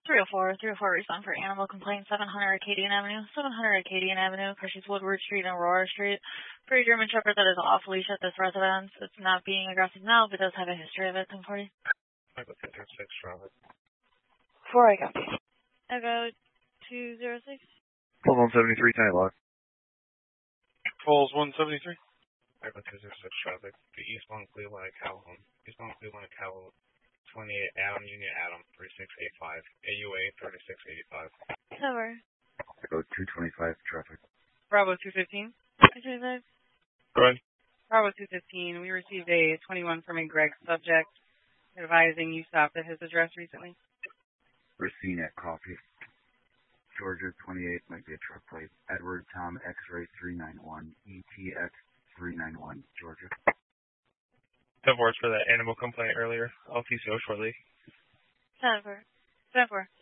304 respond for animal complaint, 700 Acadian Avenue, 700 Acadian Avenue, crushes Woodward Street and Aurora Street. For a German Shepherd that is off leash at this residence, it's not being aggressive now, but does have a history of it. 1040. I go 206 traffic. 4, I got you. I go 206. Pulls 173, Tiny Lock. Pulls 173. I go 206 traffic. The eastbound Cleveland at Calhoun. Eastbound Cleveland at Calhoun. 28 Adam Union Adam 3685. AUA 3685. Cover. I go 225 traffic. Bravo 215. 225. Go ahead. Bravo 215. We received a 21 from a Greg subject advising you stopped at his address recently. Racine at Coffee. Georgia 28 might be a truck plate. Edward Tom X-ray 391. ETX 391. Georgia. 10-4 for that animal complaint earlier. I'll TCO shortly. 10-4. 10-4.